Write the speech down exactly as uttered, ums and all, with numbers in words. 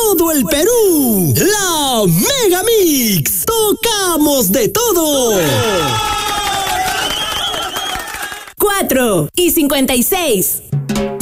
todo el Perú. La Mega Mix. Tocamos de todo. Cuatro y cincuenta y seis.